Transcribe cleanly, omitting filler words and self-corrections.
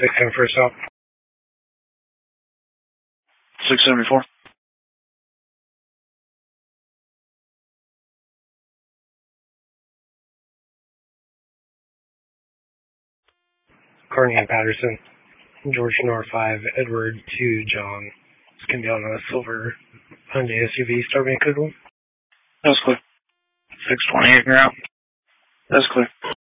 610 first stop. 674. Carney and Patterson. George Nor 5, Edward 2, John. It's going to be on a silver Hyundai SUV. Start me a good one. That's clear. 628, you're out. That's clear.